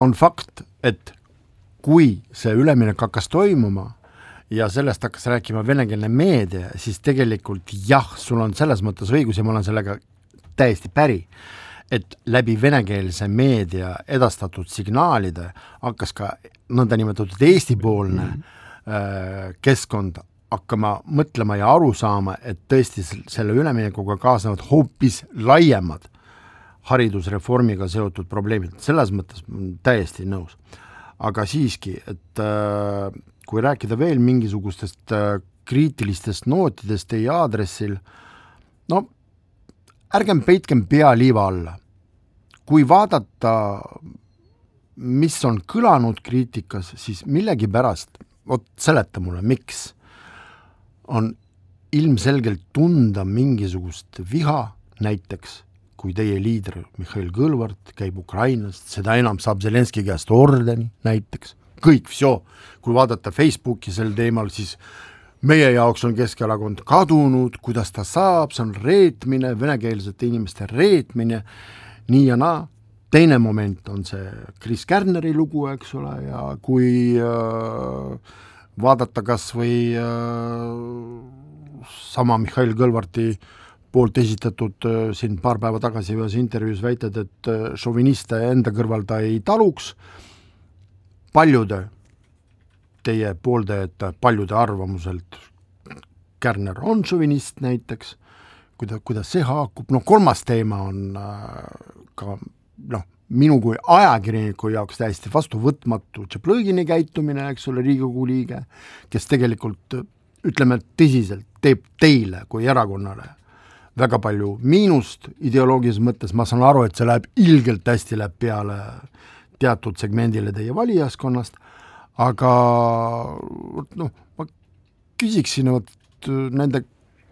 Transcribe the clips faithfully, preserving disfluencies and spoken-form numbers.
on fakt, et kui see üleminek hakkas toimuma ja sellest hakkas rääkima venekeelne meedia, siis tegelikult jah, sul on selles mõttes õigus ja ma olen sellega täiesti päri, et läbi venekeelse meedia edastatud signaalide hakkas ka nõndanimetatud Eesti-poolne mm-hmm. keskkond hakkama mõtlema ja aru saama, et tõesti selle üleminekuga kaasnevad hoopis laiemad haridusreformiga seotud probleemid. Selles mõttes täiesti nõus. Aga siiski, et äh, kui rääkida veel mingisugustest äh, kriitilistest nootidest teie aadressil, no ärgem peitkem pea liiva alla. Kui vaadata, mis on kõlanud kriitikas, siis millegi pärast, oot, seleta mulle, miks, on ilmselgelt tunda mingisugust viha, näiteks kui teie liider Mihhail Kõlvart käib Ukrainast, seda enam saab Zelenski käest ordeni näiteks, kõik, vsjo. Kui vaadata Facebooki sel teemal, siis meie jaoks on Keskerakond kadunud, kuidas ta saab, see on reetmine, venekeelsete inimeste reetmine, nii ja naa. Teine moment on see Chris Kärneri lugu, eks ole, ja kui äh, vaadata kas või äh, sama Mihhail Kõlvarti poolt esitatud äh, siin paar päeva tagasi ühes intervjuus väited, et äh, šoviniste enda kõrval ta ei taluks. Paljude teie pooldajate, paljude arvamuselt Kärner on šovinist näiteks, kuida, kuidas see haakub. No kolmas teema on äh, ka noh, minu kui ajakirjaniku jaoks täiesti vastuvõtmatu Tšeplõgini käitumine, eks ole, Riigikogu liige, kes tegelikult, ütleme tõsiselt, teeb teile kui erakonnale väga palju miinust ideoloogilises mõttes, ma saan aru, et see läheb ilgelt hästi läheb peale teatud segmendile teie valijaskonnast, aga noh, ma küsiksin, et nende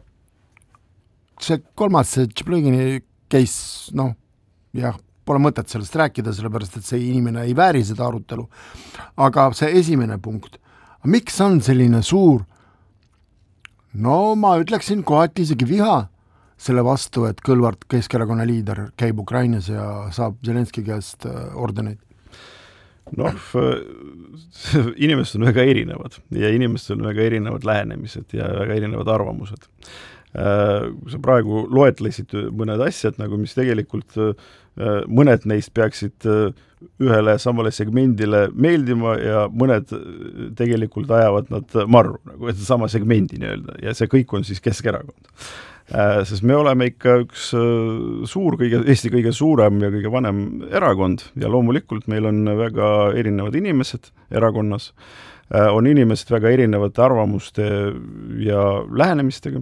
see kolmas, see Tšeplõgini case, noh, jah, pole mõtet sellest rääkida, sellepärast, et see inimene ei vääri seda arutelu, aga see esimene punkt, miks on selline suur, no ma ütleksin kohati isegi viha selle vastu, et Kõlvart, Keskerakonna liider, käib Ukrainas ja saab Zelenski käest ordeneid? Noh, inimesed on väga erinevad ja inimestel on väga erinevad lähenemised ja väga erinevad arvamused. Kui sa praegu loetlesid mõned asjad, nagu mis tegelikult mõned neist peaksid ühele samale segmendile meeldima ja mõned tegelikult ajavad nad marru, nagu et sama segmendi nii-öelda, ja see kõik on siis Keskerakond. Sest me oleme ikka üks suur, kõige, Eesti kõige suurem ja kõige vanem erakond ja loomulikult meil on väga erinevad inimesed erakonnas, on inimesed väga erinevate arvamuste ja lähenemistega.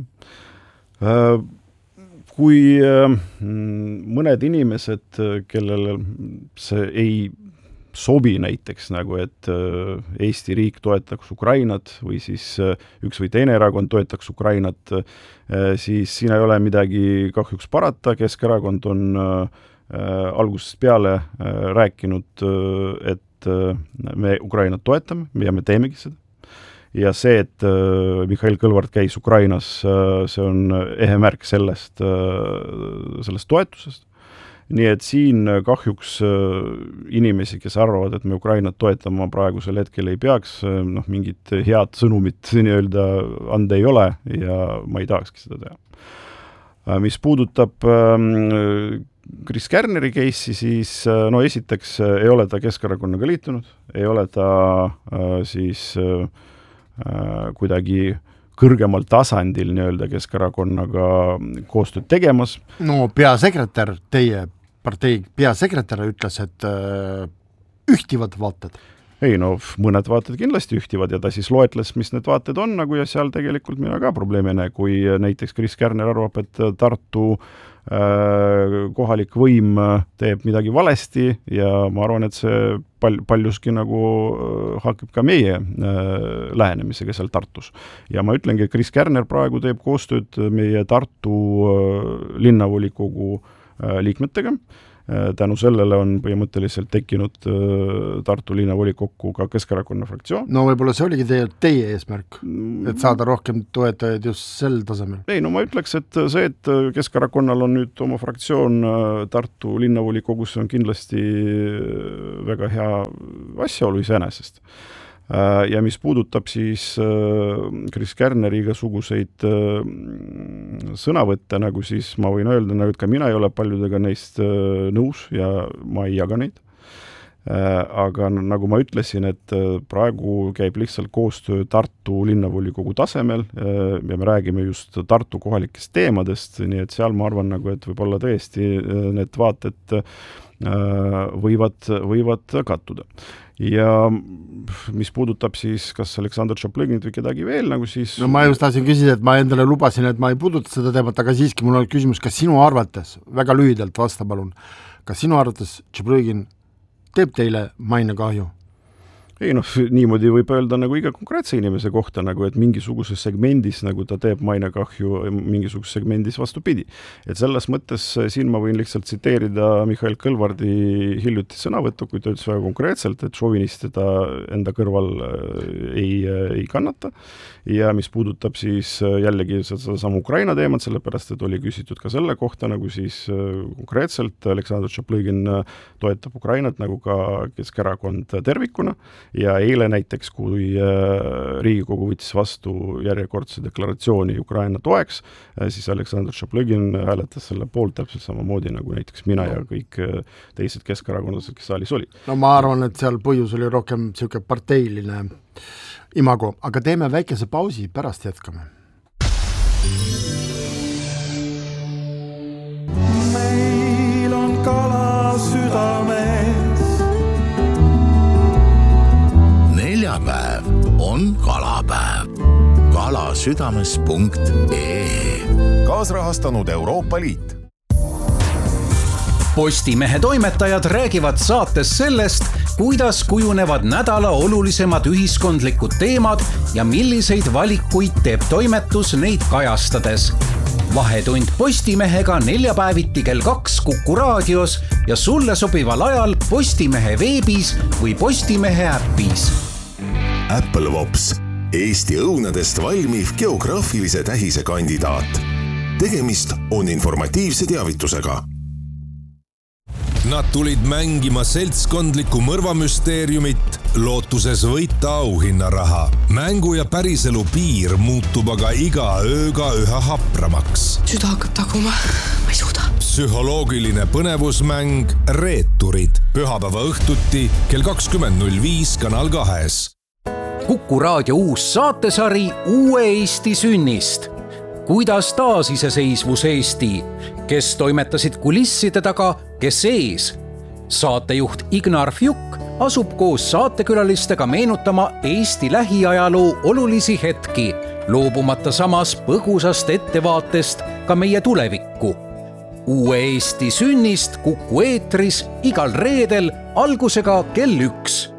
Kui mõned inimesed, kellele see ei sobi näiteks nagu, et Eesti riik toetaks Ukrainat või siis üks või teine erakond toetaks Ukrainat, siis siin ei ole midagi kahjuks parata. Keskerakond on algusest peale rääkinud, et me Ukrainat toetame ja me teemegi seda. Ja see, et Mihhail Kõlvart käis Ukrainas, see on ehe märk sellest, sellest toetusest. Nii et siin kahjuks inimesi, kes arvavad, et me Ukrainat toetama praegusel hetkel ei peaks, noh, mingit head sõnumit nii-öelda anda ei ole ja ma ei tahakski seda teha. Mis puudutab Chris Kärneri case'i, siis no esiteks ei ole ta Keskerakonnaga liitunud, ei ole ta siis kuidagi kõrgemal tasandil nii-öelda Keskerakonnaga koostööd tegemas. No peasekretär, teie partei peasekretär ütles, et äh, ühtivad vaated. Ei, no mõned vaated kindlasti ühtivad ja ta siis loetles, mis need vaated on, nagu ja seal tegelikult mina ka probleemi näe, kui näiteks Chris Kärner arvab, et Tartu äh, kohalik võim teeb midagi valesti ja ma arvan, et see pal- paljuski nagu äh, hakkab ka meie äh, lähenemisega seal Tartus. Ja ma ütlengi, et Chris Kärner praegu teeb koostööd meie Tartu äh, linnavolikogu äh, liikmetega tänu sellele on põhimõtteliselt tekkinud Tartu linnavolikokku ka Keskerakonna fraktsioon. No võib-olla see oligi teie, teie eesmärk, et saada rohkem toetajaid just sel tasemel. Ei, no ma ütleks, et see, et Keskerakonnal on nüüd oma fraktsioon Tartu linnavolikogus, on kindlasti väga hea asjaolu iseenesest. Ja mis puudutab siis Chris Kärneri igasuguseid sõnavõtte, nagu siis ma võin öelda, nagu et ka mina ei ole paljudega neist nõus ja ma ei jaga neid. Aga nagu ma ütlesin, et praegu käib lihtsalt koostöö Tartu linnavolikogu tasemel ja me räägime just Tartu kohalikest teemadest, nii et seal ma arvan, nagu, et võib-olla tõesti need vaated võivad, võivad kattuda. Ja mis puudutab siis kas Aleksandr Tšaplõginit või kedagi veel, nagu siis... No ma just tahtsin küsida, et ma endale lubasin, et ma ei puuduta seda teemat, aga siiski mul on küsimus, kas sinu arvates, väga lühidalt vasta palun, kas sinu arvates Tšaplõgin teeb teile maine kahju? Ei noh, niimoodi võib öelda nagu iga konkreetse inimese kohta, nagu et mingisuguses segmendis nagu ta teeb maine kahju, mingisuguses segmendis vastupidi. Et selles mõttes siin ma võin lihtsalt tsiteerida Mihhail Kõlvardi hiljuti sõnavõttu, kui ta ütles väga konkreetselt, et šovinist teda enda kõrval ei, ei kannata. Ja mis puudutab siis jällegi seda samu Ukraina teemat, sellepärast, et oli küsitud ka selle kohta, nagu siis konkreetselt Aleksandr Tšaplõgin toetab Ukrainat, nagu ka Keskerakond tervikuna. Ja eile näiteks, kui Riigikogu võttis vastu järjekordse deklaratsiooni Ukraina toeks, siis Aleksandr Tšaplõgin hääletas selle poolt täpselt samamoodi nagu näiteks mina ja kõik teised keskerakondlased, kes saalis olid. No ma arvan, et seal põhjus oli rohkem selline parteiline imago, aga teeme väikese pausi, pärast jätkame. Meil on kala südames. Neljapäev on kalapäev. kalasüdames punkt ee Kaasrahastanud Euroopa Liit. Postimehe toimetajad räägivad saates sellest, kuidas kujunevad nädala olulisemad ühiskondlikud teemad ja milliseid valikuid teeb toimetus neid kajastades. Vahetund Postimehega neljapäeviti kell kaks Kuku raadios ja sulle sobival ajal Postimehe veebis või Postimehe äppis. Apple Vops, Eesti õunadest valmiv geograafilise tähise kandidaat. Tegemist on informatiivse teavitusega. Nad tulid mängima seltskondlikku mõrvamüsteeriumit, lootuses võita auhinnaraha. Mängu ja päriselu piir muutub aga iga ööga üha hapramaks. Süda hakkab taguma, ma ei suuda. Psühholoogiline põnevusmäng Reeturid. Pühapäeva õhtuti kell kakskümmend null viis Kanal kahes. Kuku raadio uus saatesari Uue Eesti sünnist. Kuidas taas iseseisvus Eesti? Kes toimetasid kulisside taga, kes ees? Saatejuht Ignar Fjuk asub koos saatekülalistega meenutama Eesti lähiajaloo olulisi hetki, loobumata samas põgusast ettevaatest ka meie tulevikku. Uue Eesti sünnist Kuku eetris igal reedel algusega kell üks.